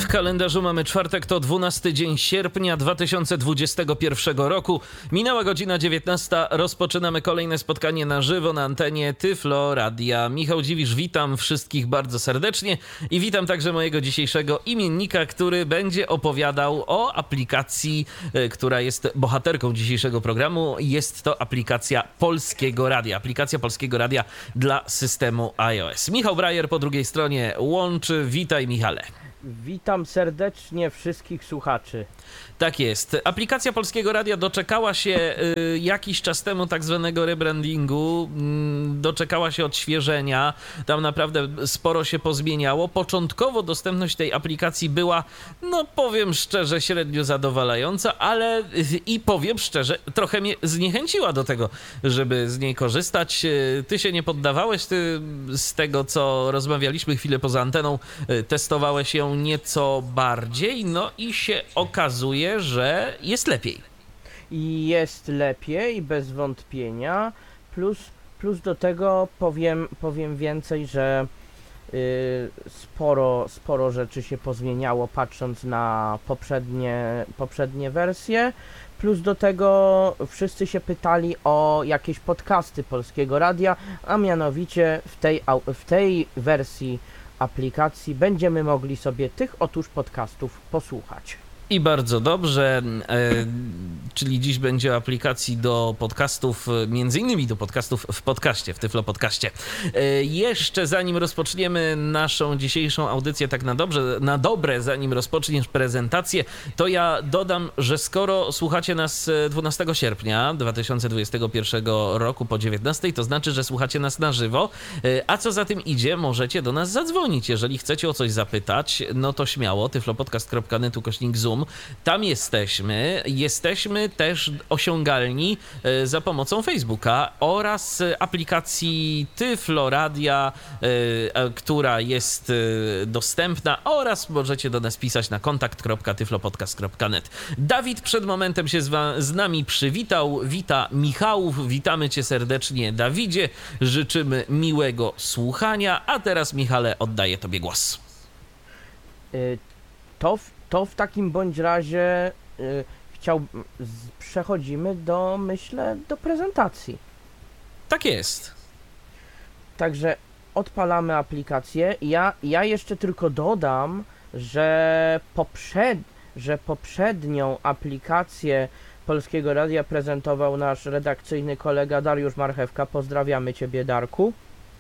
kalendarzu mamy czwartek, to 12 dzień sierpnia 2021 roku. Minęła godzina 19. Rozpoczynamy kolejne spotkanie na żywo na antenie Tyflo Radia. Michał Dziwisz, witam wszystkich bardzo serdecznie i witam także mojego dzisiejszego imiennika, który będzie opowiadał o aplikacji, która jest bohaterką dzisiejszego programu. Jest to aplikacja Polskiego Radia. Aplikacja Polskiego Radia dla systemu iOS. Michał Brajer po drugiej stronie łączy. Witaj, Michale. Witam serdecznie wszystkich słuchaczy. Tak jest. Aplikacja Polskiego Radia doczekała się jakiś czas temu tak zwanego rebrandingu, doczekała się odświeżenia, tam naprawdę sporo się pozmieniało. Początkowo dostępność tej aplikacji była, no powiem szczerze, średnio zadowalająca, ale i powiem szczerze, trochę mnie zniechęciła do tego, żeby z niej korzystać. Ty się nie poddawałeś, ty z tego, co rozmawialiśmy chwilę poza anteną, testowałeś ją nieco bardziej, no i się okazuje, że jest lepiej. Jest lepiej, bez wątpienia, plus do tego powiem więcej, że sporo rzeczy się pozmieniało, patrząc na poprzednie wersje, plus do tego wszyscy się pytali o jakieś podcasty Polskiego Radia, a mianowicie w tej wersji aplikacji będziemy mogli sobie tych otóż podcastów posłuchać. I bardzo dobrze, czyli dziś będzie o aplikacji do podcastów, między innymi do podcastów w podcaście, w Tyflo Podcaście. Jeszcze zanim rozpoczniemy naszą dzisiejszą audycję tak na dobre, zanim rozpoczniesz prezentację, to ja dodam, że skoro słuchacie nas 12 sierpnia 2021 roku po 19, to znaczy, że słuchacie nas na żywo, a co za tym idzie, możecie do nas zadzwonić. Jeżeli chcecie o coś zapytać, no to śmiało, tyflopodcast.net/Zoom. Tam jesteśmy też osiągalni za pomocą Facebooka oraz aplikacji Tyflo Radia, która jest dostępna, oraz możecie do nas pisać na kontakt.tyflopodcast.net. Dawid przed momentem się z nami przywitał. Wita Michał, witamy cię serdecznie, Dawidzie, życzymy miłego słuchania, a teraz, Michale, oddaję tobie głos. To w takim bądź razie przechodzimy do prezentacji. Tak jest. Także odpalamy aplikację. Ja jeszcze tylko dodam, że poprzednią aplikację Polskiego Radia prezentował nasz redakcyjny kolega Dariusz Marchewka. Pozdrawiamy Ciebie, Darku.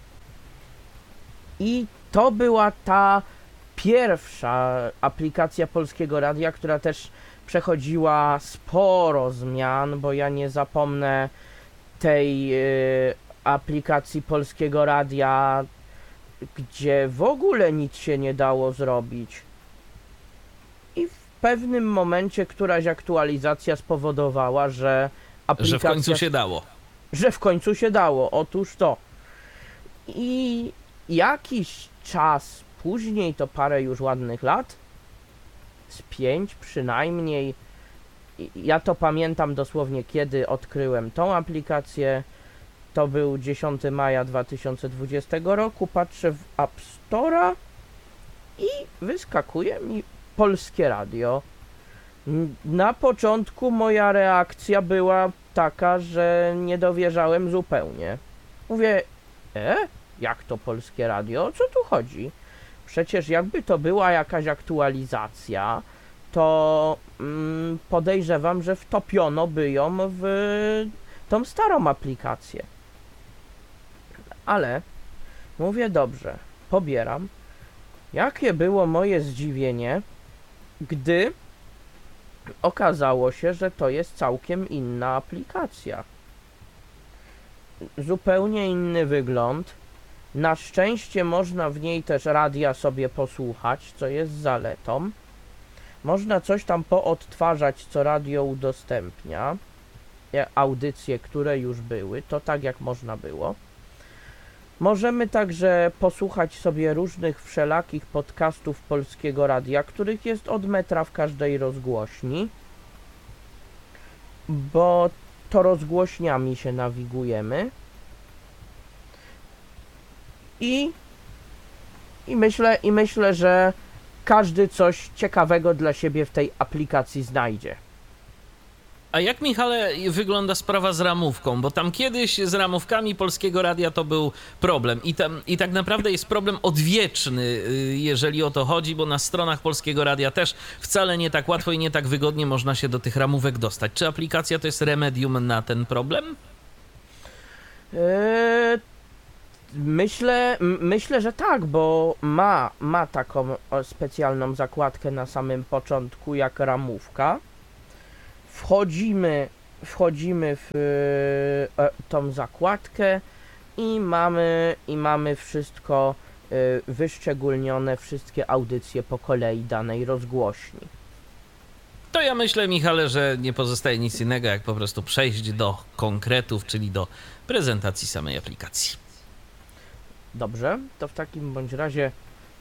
I to była ta pierwsza aplikacja Polskiego Radia, która też przechodziła sporo zmian, bo ja nie zapomnę tej aplikacji Polskiego Radia, gdzie w ogóle nic się nie dało zrobić. I w pewnym momencie któraś aktualizacja spowodowała, że aplikacja... Że w końcu się dało. Że w końcu się dało, otóż to. I jakiś czas później, to parę już ładnych lat, z 5 przynajmniej, ja to pamiętam dosłownie, kiedy odkryłem tą aplikację, to był 10 maja 2020 roku, patrzę w App Store'a i wyskakuje mi Polskie Radio. Na początku moja reakcja była taka, że nie dowierzałem zupełnie. Mówię, jak to Polskie Radio? O co tu chodzi? Przecież jakby to była jakaś aktualizacja, to podejrzewam, że wtopiono by ją w tą starą aplikację. Ale mówię, dobrze, pobieram. Jakie było moje zdziwienie, gdy okazało się, że to jest całkiem inna aplikacja. Zupełnie inny wygląd. Na szczęście można w niej też radia sobie posłuchać, co jest zaletą. Można coś tam poodtwarzać, co radio udostępnia. Audycje, które już były, to tak jak można było. Możemy także posłuchać sobie różnych wszelakich podcastów Polskiego Radia, których jest od metra w każdej rozgłośni, bo to rozgłośniami się nawigujemy. I myślę, że każdy coś ciekawego dla siebie w tej aplikacji znajdzie. A jak, Michale, wygląda sprawa z ramówką? Bo tam kiedyś z ramówkami Polskiego Radia to był problem i tak naprawdę jest problem odwieczny, jeżeli o to chodzi, bo na stronach Polskiego Radia też wcale nie tak łatwo i nie tak wygodnie można się do tych ramówek dostać. Czy aplikacja to jest remedium na ten problem? Myślę, że tak, bo ma taką specjalną zakładkę na samym początku jak ramówka. Wchodzimy w tą zakładkę i mamy wszystko wyszczególnione, wszystkie audycje po kolei danej rozgłośni. To ja myślę, Michale, że nie pozostaje nic innego, jak po prostu przejść do konkretów, czyli do prezentacji samej aplikacji. Dobrze, to w takim bądź razie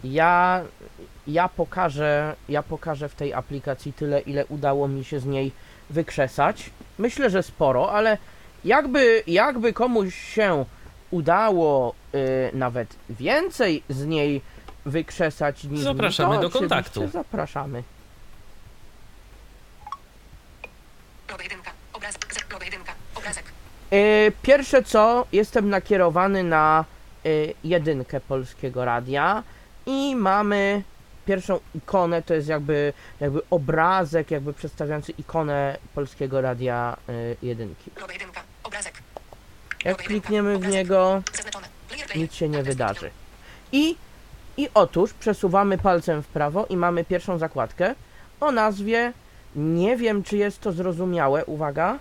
ja pokażę w tej aplikacji tyle, ile udało mi się z niej wykrzesać. Myślę, że sporo, ale jakby komuś się udało nawet więcej z niej wykrzesać niż Zapraszamy to do kontaktu. Zapraszamy. Pierwsze co, jestem nakierowany na jedynkę Polskiego Radia i mamy pierwszą ikonę, to jest jakby obrazek, jakby przedstawiający ikonę Polskiego Radia jedynki. Jak klikniemy w niego, nic się nie wydarzy. I otóż przesuwamy palcem w prawo i mamy pierwszą zakładkę o nazwie, nie wiem czy jest to zrozumiałe, uwaga.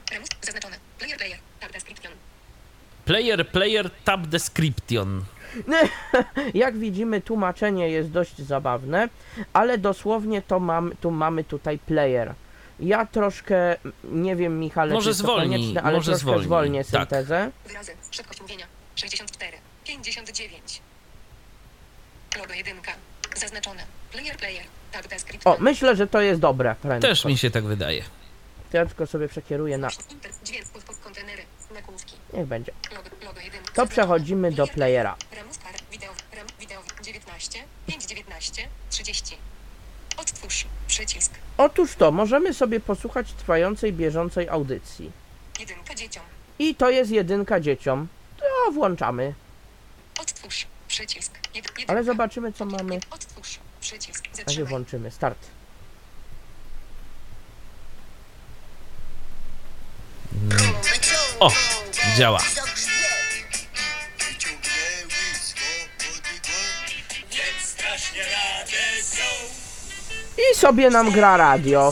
Player, tab description. Jak widzimy, tłumaczenie jest dość zabawne, ale dosłownie tu mamy tutaj player. Ja troszkę, nie wiem, Michale, może czy to konieczne, ale może troszkę zwolnię syntezę. Wyrazy, szybkość mówienia 64, 59. Logo 1. Zaznaczone. Player, tab description. O, myślę, że to jest dobre. Prędko. Też mi się tak wydaje. To ja tylko sobie przekieruję na... Dźwięk, kontenery, nagłówki. Niech będzie. Logo 1. To przechodzimy do playera. Ramówka, wideo 19, 5:19, 30. Odtwórz, przycisk. Otóż to, możemy sobie posłuchać trwającej, bieżącej audycji. 1 dzieciom. I to jest jedynka dzieciom. To włączamy. Odtwórz, przycisk. Ale zobaczymy, co mamy. Odtwórz, przycisk. A Zatrzymaj. włączymy. Start. O, działa. I sobie nam gra radio.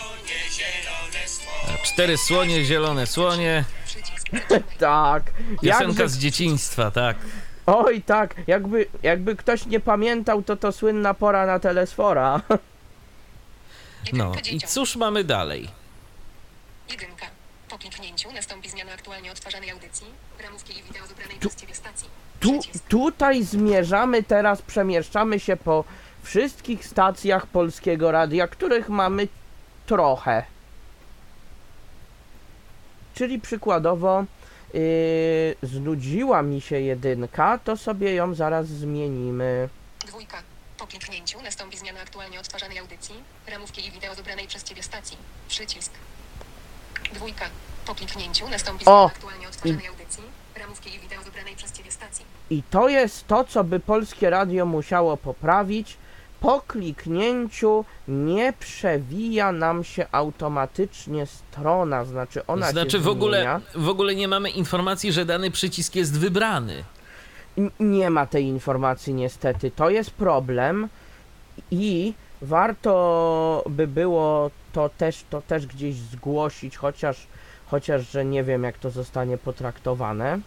4 słonie, zielone słonie. Przycisk. Zatrzymaj. Piosenka Tak. Jakby, z dzieciństwa, tak. oj tak, jakby ktoś nie pamiętał, to słynna pora na telesfora. No Jedynka i dzieciom. cóż mamy dalej? 1. Po kliknięciu nastąpi zmiana aktualnie odtwarzanej audycji, ramówki i wideo zebranej przez Ciebie stacji. Przycisk. Tutaj zmierzamy teraz, przemieszczamy się po wszystkich stacjach Polskiego Radia, których mamy trochę. Czyli przykładowo znudziła mi się jedynka, to sobie ją zaraz zmienimy. 2. Po kliknięciu nastąpi zmiana aktualnie odtwarzanej audycji, ramówki i wideo zebranej przez Ciebie stacji. Przycisk. 2. Po kliknięciu nastąpi zmiana aktualnie odtwarzanej audycji, ramówki i wideo zebranej przez Ciebie stacji. I to jest to, co by Polskie Radio musiało poprawić. Po kliknięciu nie przewija nam się automatycznie strona, znaczy ona Znaczy się zmienia. w ogóle nie mamy informacji, że dany przycisk jest wybrany. Nie ma tej informacji niestety, to jest problem i warto by było to też gdzieś zgłosić, chociaż że nie wiem jak to zostanie potraktowane.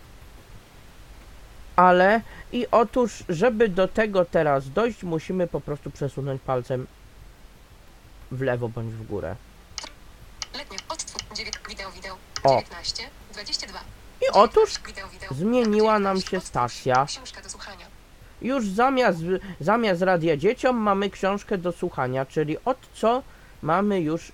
Ale i otóż, żeby do tego teraz dojść, musimy po prostu przesunąć palcem w lewo bądź w górę. Letnie odtwórz wideo O. 19, 22. I otóż Wideo, zmieniła nam się stacja. Książka do słuchania. Już zamiast radia dzieciom mamy książkę do słuchania, czyli od co mamy już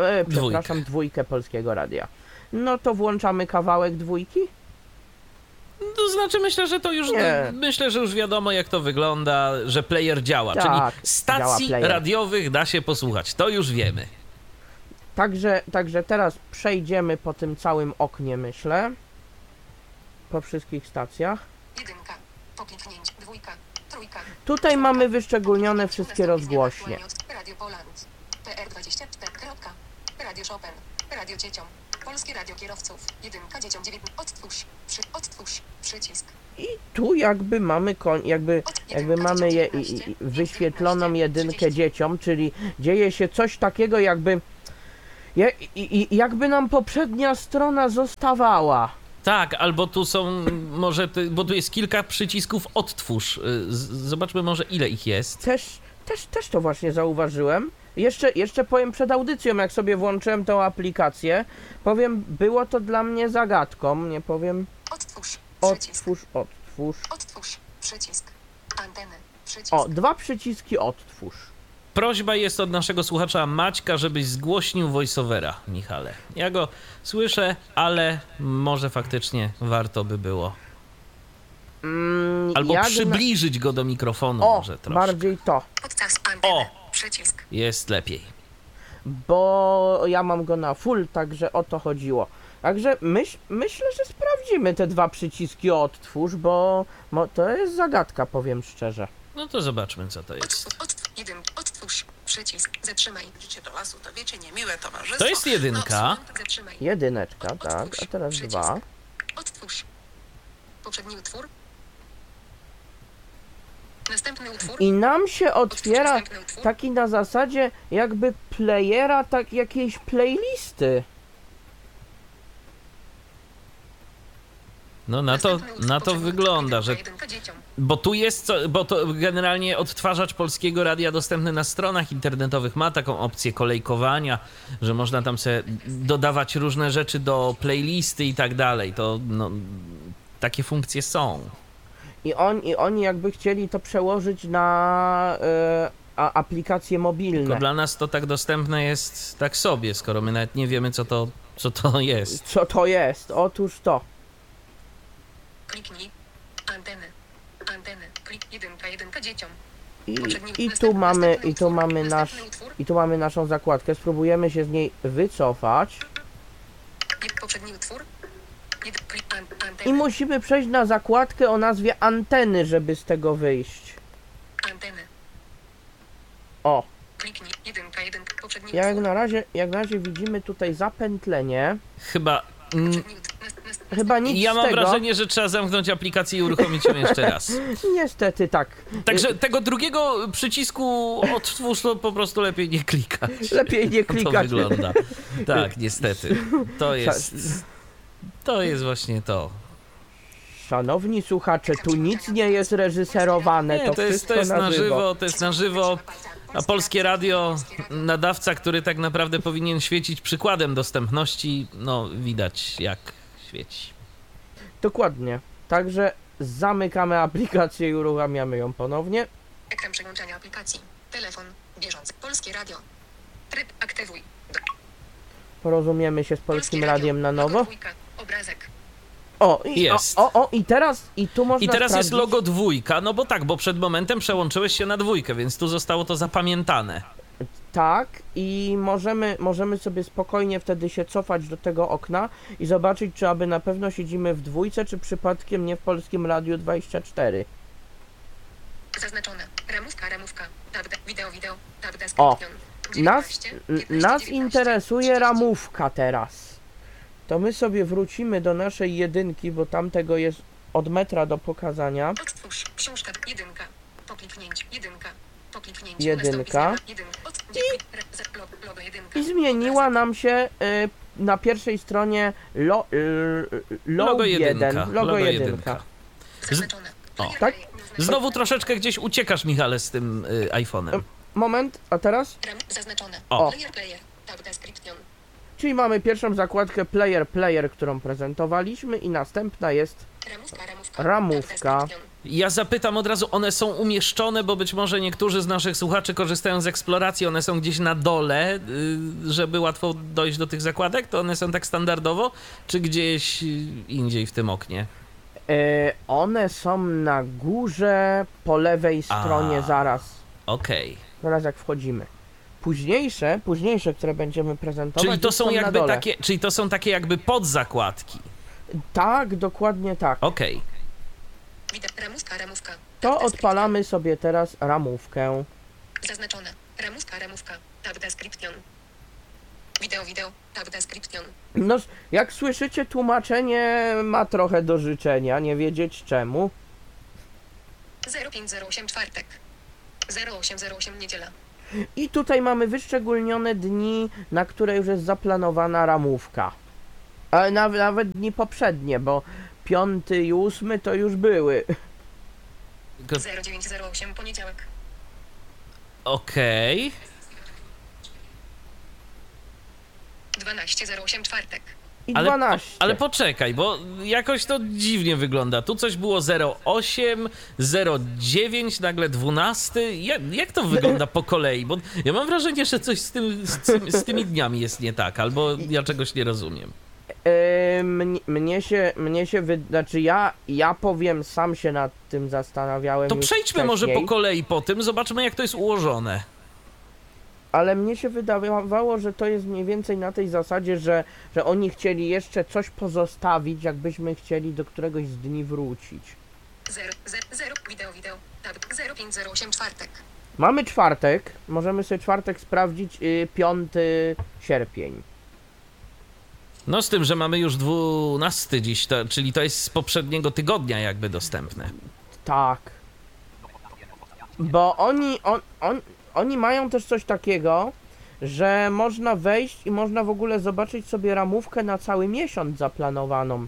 dwójkę Polskiego Radia. No to włączamy kawałek dwójki. To znaczy myślę, że już wiadomo, jak to wygląda, że player działa, Tak, czyli działa stacji player. radiowych da się posłuchać, to już wiemy. Także teraz przejdziemy po tym całym oknie, myślę. Po wszystkich stacjach. Jedynka. Po kliknięciu. Dwójka. Trójka. Tutaj mamy wyszczególnione wszystkie rozgłośnie. Radio Poland. PR24. Radio Chopin. Radio Dzieciom. Polskie Radio Kierowców. Jedynka dzieciom 9. Odtwórz. Przycisk. I tu jakby mamy jakby mamy wyświetloną jedynkę dzieciom, czyli dzieje się coś takiego jakby nam poprzednia strona zostawała. Tak, albo tu są bo tu jest kilka przycisków odtwórz. Zobaczmy może ile ich jest. Też to właśnie zauważyłem. Jeszcze powiem przed audycją, jak sobie włączyłem tą aplikację, powiem, było to dla mnie zagadką, nie powiem. Odtwórz. Odtwórz. Przycisk. Anteny. Przycisk. O, 2 przyciski odtwórz. Prośba jest od naszego słuchacza Maćka, żebyś zgłośnił voiceovera, Michale. Ja go słyszę, ale może faktycznie warto by było. Albo przybliżyć go do mikrofonu może troszkę. Bardziej to. Podczas anteny. Przycisk. Jest lepiej. Bo ja mam go na full, także o to chodziło. Także myślę, że sprawdzimy te 2 przyciski odtwórz, bo to jest zagadka, powiem szczerze. No to zobaczmy, co to jest. Odtwórz. Przycisk. Zatrzymaj. Idziecie do lasu, to wiecie, niemiłe towarzystwo. To jest jedynka. Zatrzymaj. Jedyneczka, tak, a teraz Przycisk. 2. Odtwórz. Poprzedni utwór. Następny utwór. I nam się otwiera Następny utwór. taki na zasadzie jakby playera, tak jakiejś playlisty. No Następny utwór. na to Poprzedni wygląda, utwór. że Jedynka dzieciom. bo tu jest, bo to generalnie odtwarzacz Polskiego Radia dostępny na stronach internetowych ma taką opcję kolejkowania, że można tam sobie dodawać różne rzeczy do playlisty i tak dalej. To takie funkcje są. I oni jakby chcieli to przełożyć na aplikacje mobilne. Tylko dla nas to tak dostępne jest tak sobie, skoro my nawet nie wiemy, co to jest. Co to jest? Otóż to. Kliknij. Anteny. Klik. Jedynka dzieciom. I tu mamy naszą zakładkę. Spróbujemy się z niej wycofać. Poprzedni utwór. I musimy przejść na zakładkę o nazwie anteny, żeby z tego wyjść. Anteny. O, Kliknij. Jedynka. Poprzedni jak utwór. na razie widzimy tutaj zapętlenie. Chyba Chyba nic ja z mam tego. wrażenie, że trzeba zamknąć aplikację i uruchomić ją jeszcze raz. Niestety tak. Także tego drugiego przycisku odtwórz to po prostu lepiej nie klikać. Lepiej nie To klikać. wygląda. Tak, niestety. To jest właśnie to. Szanowni słuchacze, tu nic nie jest reżyserowane, Nie, to jest na żywo, to jest na żywo. A Polskie Radio, nadawca, który tak naprawdę powinien świecić przykładem dostępności, widać jak świeci. Dokładnie. Także zamykamy aplikację i uruchamiamy ją ponownie. Ekran przełączania aplikacji. Telefon. Bieżący. Polskie Radio. Tryb aktywuj. Porozumiemy się z Polskim Polskie Radiem na nowo. Dwójka. Obrazek. O, Jest. i tu można I teraz jest sprawdzić. logo 2, bo przed momentem przełączyłeś się na 2, więc tu zostało to zapamiętane. Tak, i możemy sobie spokojnie wtedy się cofać do tego okna i zobaczyć, czy aby na pewno siedzimy w 2, czy przypadkiem nie w Polskim Radiu 24. Zaznaczone. Ramówka. Tab, wideo. Tab, O, description. Nas interesuje ramówka teraz. To my sobie wrócimy do naszej jedynki, bo tamtego jest od metra do pokazania. Odtwórz. Książka. Jedynka. Po kliknięciu. Po kliknięciu. Jedynka. Logo jedynka. I zmieniła nam się na pierwszej stronie Logo 1. Logo 1. jedynka. Zaznaczone. O. Tak? Znowu troszeczkę gdzieś uciekasz, Michale, z tym iPhone'em. Moment, a teraz? Zaznaczone. O. Player. Tab description. Czyli mamy pierwszą zakładkę player, którą prezentowaliśmy i następna jest Ramówka. Tab description. Ja zapytam od razu, one są umieszczone, bo być może niektórzy z naszych słuchaczy korzystają z eksploracji, one są gdzieś na dole, żeby łatwo dojść do tych zakładek? To one są tak standardowo, czy gdzieś indziej w tym oknie? One są na górze po lewej stronie Okej. zaraz jak wchodzimy. Późniejsze, które będziemy prezentować, Czyli to już są na jakby dole. takie, czyli to są takie jakby podzakładki. Tak, dokładnie tak. Okej. Ramówka. To odpalamy sobie teraz ramówkę. Zaznaczone. Ramówka. Tab description. Wideo. Tab description. No, jak słyszycie, tłumaczenie ma trochę do życzenia, nie wiedzieć czemu. 0508 czwartek. 0808 niedziela. I tutaj mamy wyszczególnione dni, na które już jest zaplanowana ramówka. Ale nawet dni poprzednie, bo 5 i 8 to już były. 0908 poniedziałek. Okej. 1208 czwartek. I Ale, 12. ale poczekaj, bo jakoś to dziwnie wygląda. Tu coś było 08, 09, nagle 12. Jak to wygląda po kolei? Bo ja mam wrażenie, że coś z tymi dniami jest nie tak, albo ja czegoś nie rozumiem. Znaczy ja powiem, sam się nad tym zastanawiałem To już przejdźmy może po wcześniej, kolei po tym, zobaczmy jak to jest ułożone. ale mnie się wydawało, że to jest mniej więcej na tej zasadzie, że oni chcieli jeszcze coś pozostawić, jakbyśmy chcieli do któregoś z dni wrócić. 0 wideo. Tab 0508 czwartek. Mamy czwartek, możemy sobie czwartek sprawdzić, 5 sierpień. No z tym, że mamy już 12 dziś, czyli to jest z poprzedniego tygodnia jakby dostępne. Tak. Bo oni mają też coś takiego, że można wejść i można w ogóle zobaczyć sobie ramówkę na cały miesiąc zaplanowaną.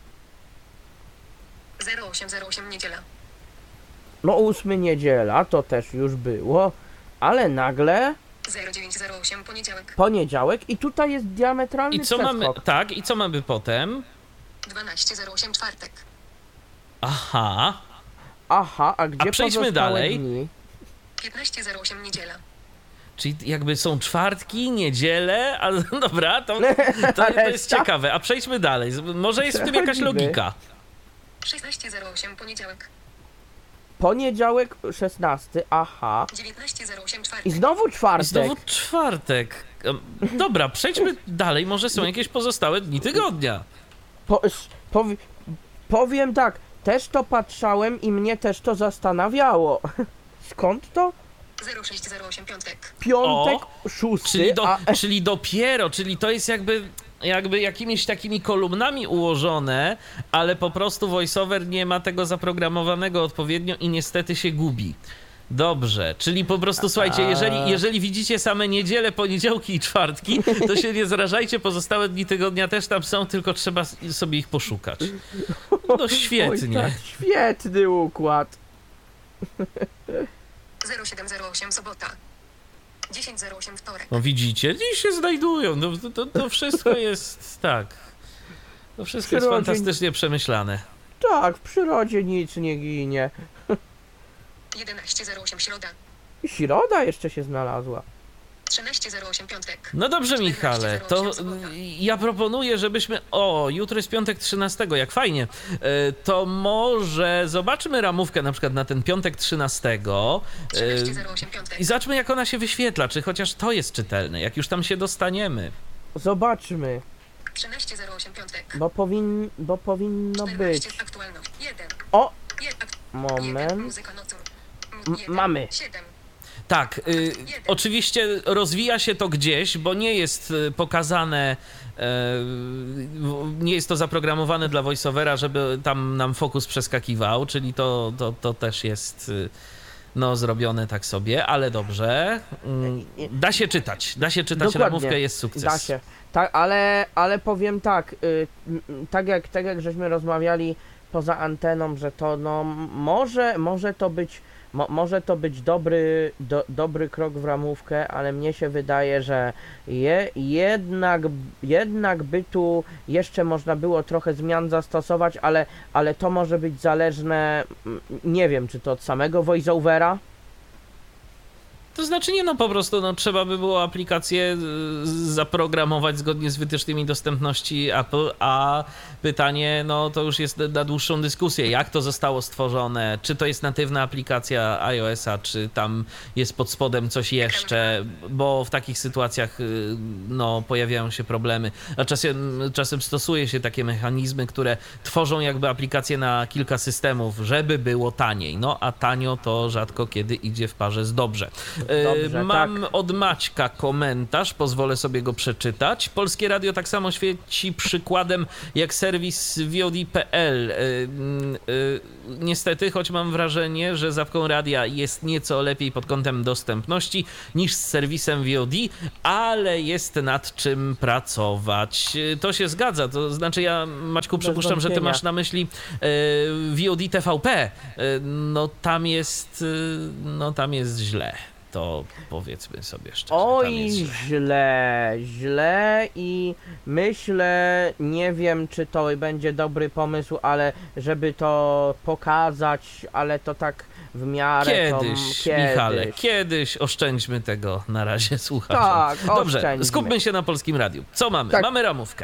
0808 niedziela. No 8 niedziela, to też już było, ale nagle 0908 poniedziałek. poniedziałek i tutaj jest diametralny I co mamy, przeskok. tak, i co mamy potem? 1208 czwartek. Aha, Aha, a gdzie przejdźmy pozostałe dalej. dni? 1508 niedziela. czyli jakby są czwartki, niedziele, ale dobra, to jest tak. ciekawe. A przejdźmy dalej, może jest w tym jakaś Przechodzimy. logika. 1608 poniedziałek. Poniedziałek 16, aha. 1908 I czwartek. znowu I czwartek. znowu czwartek. Dobra, przejdźmy dalej, może są jakieś pozostałe dni tygodnia. Powiem tak, też to patrzałem i mnie też to zastanawiało. Skąd to? 0608 piątek. Piątek, 6, Czyli dopiero, czyli to jest jakby jakimiś takimi kolumnami ułożone, ale po prostu VoiceOver nie ma tego zaprogramowanego odpowiednio i niestety się gubi. Dobrze, czyli po prostu słuchajcie, jeżeli widzicie same niedziele, poniedziałki i czwartki, to się nie zrażajcie, pozostałe dni tygodnia też tam są, tylko trzeba sobie ich poszukać. No świetnie. Oj, tak, świetny układ. 0708 sobota. 1008 wtorek. No widzicie, dziś się znajdują, no, to wszystko jest tak. To wszystko jest Przyrodzie- fantastycznie przemyślane. Tak, w przyrodzie nic nie ginie. 1108 środa. Środa jeszcze się znalazła. 1308 piątek. No dobrze, Michale, to 14:08 sobota. ja proponuję, żebyśmy... O, jutro jest piątek 13, jak fajnie. To może zobaczmy ramówkę na przykład na ten piątek 13 1308 piątek. i zobaczmy, jak ona się wyświetla, czy chociaż to jest czytelne, jak już tam się dostaniemy. Zobaczmy, 1308 piątek. bo powinno 14 być. aktualność. 1. O, 1. moment. Muzyka nocą. Mamy. 7. Tak, oczywiście rozwija się to gdzieś, bo nie jest pokazane, nie jest to zaprogramowane dla VoiceOvera, żeby tam nam fokus przeskakiwał, czyli to też jest no zrobione tak sobie, ale dobrze. Da się czytać Dokładnie. ramówkę, jest sukces. Da się. Tak, ale powiem tak, tak jak żeśmy rozmawiali poza anteną, że to no może to być dobry krok w ramówkę, ale mnie się wydaje, że jednak by tu jeszcze można było trochę zmian zastosować, ale to może być zależne, nie wiem, czy to od samego voiceovera. To znaczy nie, no po prostu no, trzeba by było aplikację zaprogramować zgodnie z wytycznymi dostępności Apple, a pytanie, no to już jest na dłuższą dyskusję, jak to zostało stworzone, czy to jest natywna aplikacja iOS-a, czy tam jest pod spodem coś jeszcze, bo w takich sytuacjach no, pojawiają się problemy, a czasem stosuje się takie mechanizmy, które tworzą jakby aplikacje na kilka systemów, żeby było taniej, no a tanio to rzadko kiedy idzie w parze z dobrze. Dobrze, Mam tak. od Maćka komentarz, pozwolę sobie go przeczytać. Polskie Radio tak samo świeci przykładem jak serwis VOD.pl. Niestety, choć mam wrażenie, że z apką radia jest nieco lepiej pod kątem dostępności niż z serwisem VOD, ale jest nad czym pracować. To się zgadza, to znaczy ja, Maćku, przypuszczam, że ty wątpienia. masz na myśli VOD TVP. No tam jest źle. To powiedzmy sobie szczerze, tam Oj, jest źle. źle i myślę, nie wiem czy to będzie dobry pomysł, ale żeby to pokazać, ale to tak w miarę Kiedyś, Michale, kiedyś oszczędźmy tego na razie słuchaczom. Tak, Dobrze, oszczędźmy. skupmy się na Polskim Radiu. Co mamy? Tak. Mamy ramówkę.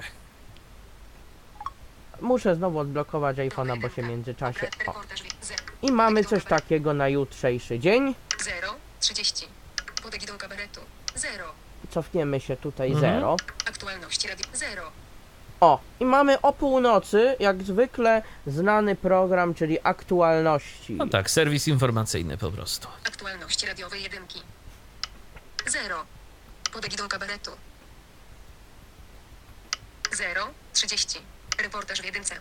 Muszę znowu odblokować iPhone'a, bo się w międzyczasie... O. Reportaż I mamy coś takiego na jutrzejszy dzień. 0:30. Podegi do kabaretu 0. Cofniemy się tutaj Mhm. 0. Aktualności radio 0. O, i mamy o północy, jak zwykle, znany program, czyli aktualności. No tak, serwis informacyjny po prostu. Aktualności radiowe 1. 0. Podegi do kabaretu 0:30. Reportaż w 1.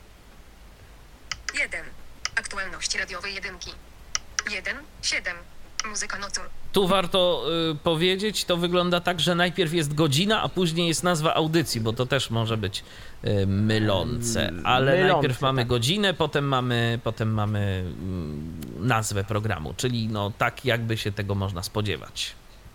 1. Aktualności radiowe 1. 1:7. Muzyka nocą. Tu warto powiedzieć, to wygląda tak, że najpierw jest godzina, a później jest nazwa audycji, bo to też może być mylące. Ale Mylące, najpierw mamy tak. godzinę, potem mamy nazwę programu, czyli no tak jakby się tego można spodziewać.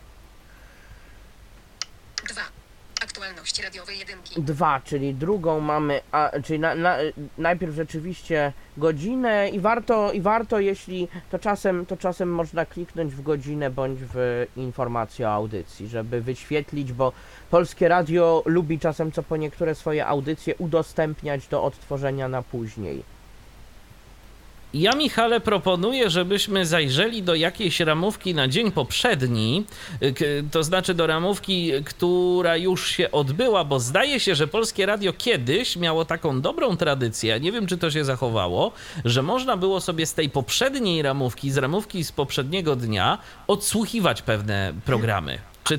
2. Aktualności radiowe 1. 2, czyli drugą mamy, czyli najpierw rzeczywiście godzinę i warto, jeśli to czasem można kliknąć w godzinę bądź w informację o audycji, żeby wyświetlić, bo Polskie Radio lubi czasem co po niektóre swoje audycje udostępniać do odtworzenia na później. Ja, Michale, proponuję, żebyśmy zajrzeli do jakiejś ramówki na dzień poprzedni, to znaczy do ramówki, która już się odbyła, bo zdaje się, że Polskie Radio kiedyś miało taką dobrą tradycję, nie wiem, czy to się zachowało, że można było sobie z tej poprzedniej ramówki, z ramówki z poprzedniego dnia odsłuchiwać pewne programy.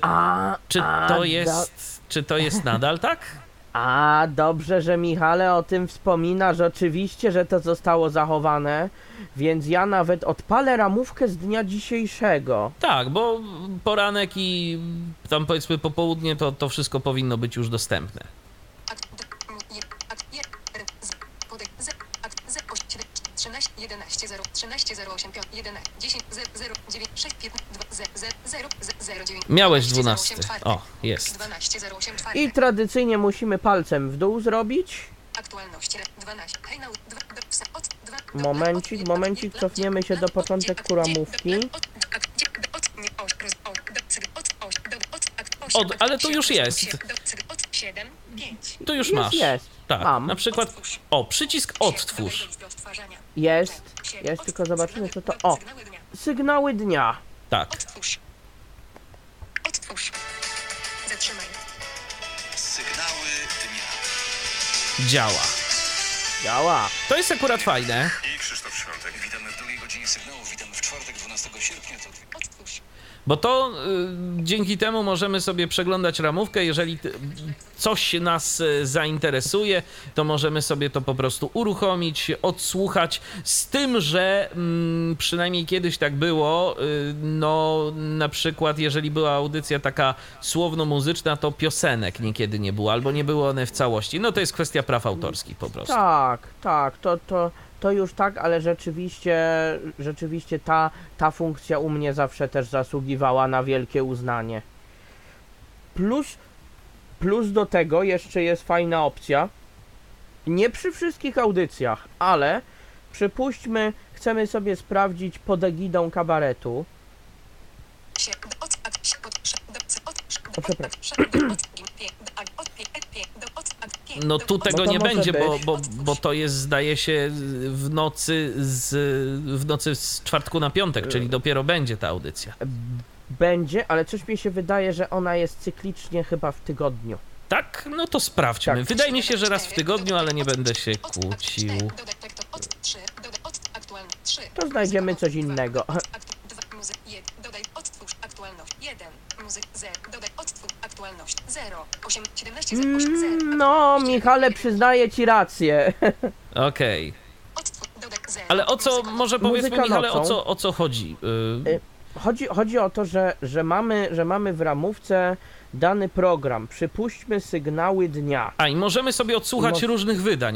Czy to jest nadal tak? A, dobrze, że Michale o tym wspomina, że oczywiście, że to zostało zachowane, więc ja nawet odpalę ramówkę z dnia dzisiejszego. Tak, bo poranek i tam powiedzmy popołudnie to wszystko powinno być już dostępne. Podeg 13 11 0 13 08 5 11 10 0 9 6 5 2 0 0 9. Miałeś 12. O, jest. 12 08 4. I tradycyjnie musimy palcem w dół zrobić. Aktualności 12. Hejnał 2. Od 2. Momencik, cofniemy się do początku ramówki. Ale tu już jest. Tu już masz. Jest. Tak, Mam. na przykład, przycisk odtwórz. Jest, tylko zobaczymy co to... O, sygnały dnia. Tak. Otwórz. Zatrzymaj. Sygnały dnia. Działa. Działa. To jest akurat fajne. I Krzysztof Świątek. Witamy w drugiej godzinie sygnałów. Witamy w czwartek, 12 sierpnia. Otwórz. Bo to dzięki temu możemy sobie przeglądać ramówkę. Jeżeli coś nas zainteresuje, to możemy sobie to po prostu uruchomić, odsłuchać. Z tym, że przynajmniej kiedyś tak było, no na przykład jeżeli była audycja taka słowno-muzyczna, to piosenek niekiedy nie było, albo nie były one w całości. No to jest kwestia praw autorskich po prostu. Tak, to już tak, ale rzeczywiście ta funkcja u mnie zawsze też zasługiwała na wielkie uznanie. Plus do tego jeszcze jest fajna opcja. Nie przy wszystkich audycjach, ale przypuśćmy, chcemy sobie sprawdzić pod egidą kabaretu. O, przepraszam. No tu tego No to nie może będzie, być. bo to jest, zdaje się, w nocy z czwartku na piątek, czyli dopiero będzie ta audycja. Będzie, ale coś mi się wydaje, że ona jest cyklicznie chyba w tygodniu. Tak? No to sprawdźmy. Tak. Wydaje mi się, że raz w tygodniu, ale nie będę się kłócił. To znajdziemy coś innego. Dodaj odtwórz aktualność 1. Muzyk 0. Dodaj odtwórz aktualność 0. 8. 17 0. 8 0. No, Michale, przyznaję ci rację. Okej. Odtwórz dodaj 0. Ale o co, może powiedzmy, Muzyka Michale, nocą. o co chodzi? Chodzi o to, że mamy w ramówce dany program. Przypuśćmy sygnały dnia. A i możemy sobie odsłuchać różnych wydań.